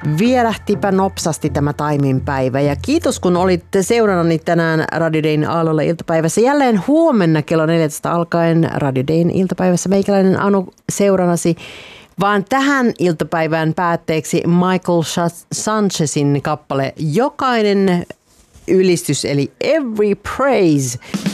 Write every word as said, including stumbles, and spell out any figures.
Vierähtipä nopsasti tämä Taimin päivä ja kiitos kun olitte seurannani tänään Radio Dayn Aallolla iltapäivässä. Jälleen huomenna kello neljätoista alkaen Radio Dayn iltapäivässä meikäläinen Anu seurannasi. Vaan tähän iltapäivään päätteeksi Michael Sanchezin kappale Jokainen ylistys eli Every Praise.